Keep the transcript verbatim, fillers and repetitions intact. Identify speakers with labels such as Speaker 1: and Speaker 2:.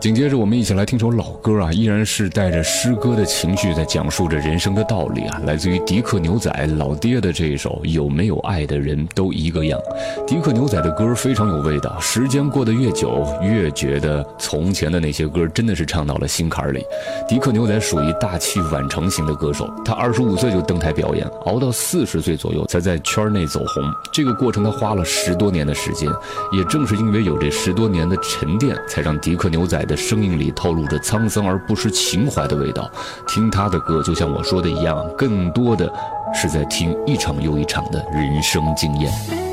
Speaker 1: 紧接着我们一起来听首老歌啊，依然是带着诗歌的情绪在讲述着人生的道理啊，来自于迪克牛仔老爹的这一首有没有爱的人都一个样。迪克牛仔的歌非常有味道，时间过得越久越觉得从前的那些歌真的是唱到了心坎里。迪克牛仔属于大器晚成型的歌手，他二十五岁就登台表演，熬到四十岁左右才在圈内走红，这个过程他花了十多年的时间，也正是因为有这十多年的沉淀，才让迪克牛仔的声音里透露着沧桑而不失情怀的味道。听他的歌就像我说的一样，更多的是在听一场又一场的人生经验。